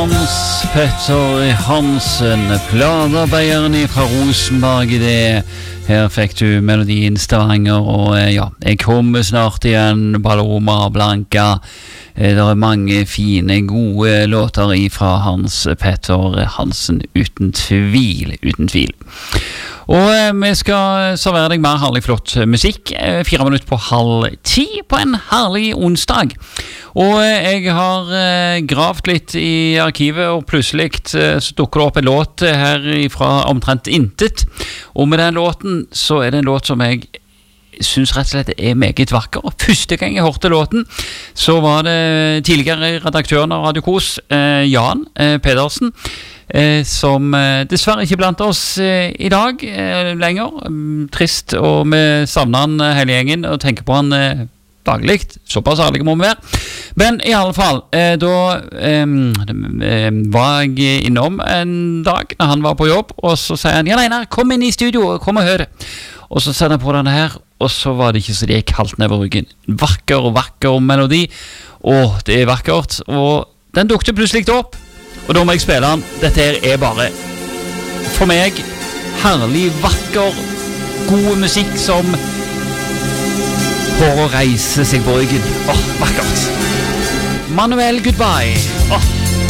Hans Petter Hansen, pladearbeideren fra Rosenborg i det. Her fikk du melodien Stavanger, og ja, jeg kommer snart igjen, Paloma Blanca. Det mange fine, gode låter fra Hans Petter Hansen, uten tvil, uten tvil. Og vi skal servere deg mer herlig flott musikk 4 minutter på 9:30 på en herlig onsdag. Og jeg har gravt litt i arkivet, og plutselig så dukker det opp en låt her fra omtrent intet. Og med den låten så det en låt som jeg synes rett og slett meget vakker. Første gang jeg hørte låten så var det tidligere redaktøren av Radio Kos, Jan Pedersen, som dessverre ikke blant oss i dag lenger. Trist, og vi savner han hele gjengen og tenker på han daglig. Såpass ærlig må vi være. Men i alle fall, da var jeg innom en dag når han var på jobb, og så sier han, ja nei, kom inn i studio, kom og hør det. Og så sender jeg på denne her, og så var det ikke så det gikk halvt ned over ryggen. Vakker melodi. Det vakkert. Og den dukte plutselig opp, og da må jeg spille den. Dette her bare, for meg, herlig, vakker, god musikk som får å reise seg på ryggen. Vakkert. Manuel, goodbye.